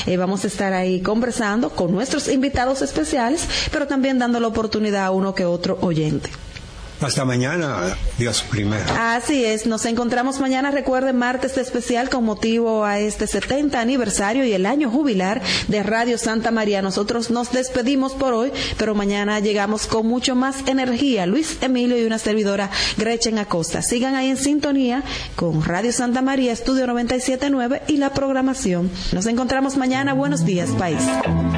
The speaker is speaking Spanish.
Vamos a estar ahí conversando con nuestros invitados especiales, pero también dando la oportunidad a uno que otro oyente. Hasta mañana, Dios primero. Así es, nos encontramos mañana, recuerden, martes especial con motivo a este 70 aniversario y el año jubilar de Radio Santa María. Nosotros nos despedimos por hoy, pero mañana llegamos con mucho más energía. Luis Emilio y una servidora, Gretchen Acosta. Sigan ahí en sintonía con Radio Santa María, Estudio 97.9 y la programación. Nos encontramos mañana. Buenos días, país.